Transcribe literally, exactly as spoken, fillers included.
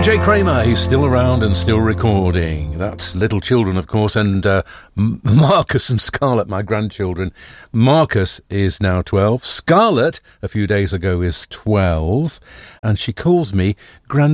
A J Kramer, he's still around and still recording. That's Little Children, of course, and uh, Marcus and Scarlett, my grandchildren. Marcus is now twelve. Scarlett, a few days ago, is twelve. And she calls me Grand